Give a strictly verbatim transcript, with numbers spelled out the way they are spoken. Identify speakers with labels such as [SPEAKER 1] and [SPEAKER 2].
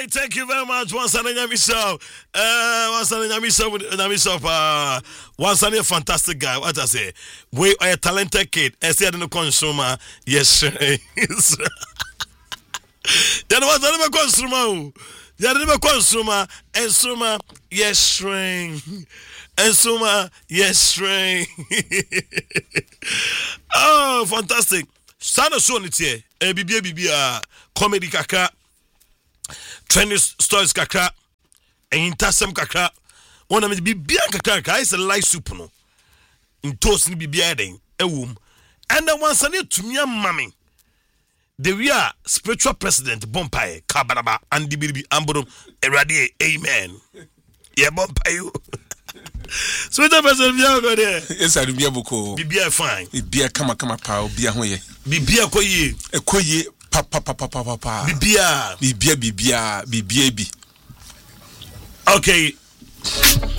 [SPEAKER 1] right, thank you very much. Once again, Yamisha. Uh, once again, Yamisha. Yamisha. Uh, once again, a fantastic guy. What I say? We are a talented kid. I say I don't consumer. Yes, then was I never consumer. You never consumer. And summer. Yes, string. And summer. Yes, string. Oh, fantastic. Sana so nite. E bibia bibia comedy kakra. Trending stories kakra. Intasem kakra. One of the bibia kakra is a light soup no. In toast ni bibia den. E wom. And then once I need to me mammy. The we are spiritual president Bompaye Kabaraba and the Bibi Amborum Eradi. Amen. Yeah, Bompaye. So the person be go there.
[SPEAKER 2] Yes, I be aboko.
[SPEAKER 1] Bibia fine.
[SPEAKER 2] Bibia kama kama pa bibia ho ye.
[SPEAKER 1] Bibia koye.
[SPEAKER 2] Ekoye pa pa pa pa pa pa.
[SPEAKER 1] Bibia.
[SPEAKER 2] Bibia bibia bibia bi.
[SPEAKER 1] Okay,